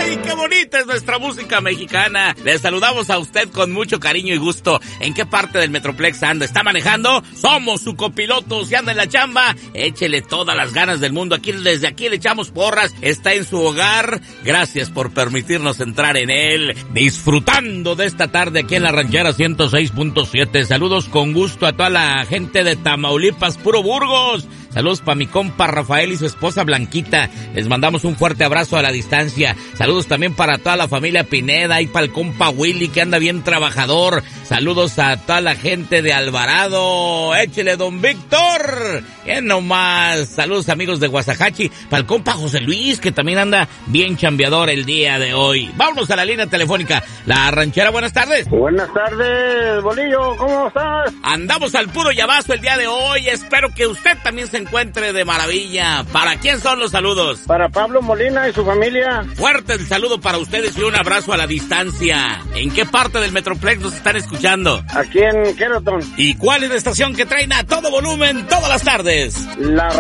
¡Ay, qué bonita es nuestra música mexicana! Les saludamos a usted con mucho cariño y gusto. ¿En qué parte del Metroplex anda? ¿Está manejando? Somos su copiloto. Si anda en la chamba, échele todas las ganas del mundo. Desde aquí le echamos porras. Está en su hogar. Gracias por permitirnos entrar en él. Disfrutando de esta tarde aquí en la Ranchera 106.7. Saludos con gusto a toda la gente de Tamaulipas, puro Burgos. Saludos para mi compa Rafael y su esposa Blanquita. Les mandamos un fuerte abrazo a la distancia. Saludos también para toda la familia Pineda y para el compa Willy que anda bien trabajador. Saludos a toda la gente de Alvarado. Échele, don Víctor. ¿Qué nomás? Saludos amigos de Guasajachi. Para el compa José Luis que también anda bien chambeador el día de hoy. Vámonos a la línea telefónica. La Ranchera, buenas tardes. Buenas tardes, Bolillo. ¿Cómo estás? Andamos al puro llavazo el día de hoy. Espero que usted también se encuentre de maravilla. ¿Para quién son los saludos? Para Pablo Molina y su familia. Fuerte el saludo para ustedes y un abrazo a la distancia. ¿En qué parte del Metroplex nos están escuchando? Aquí en Querétaro. ¿Y cuál es la estación que traen a todo volumen todas las tardes? La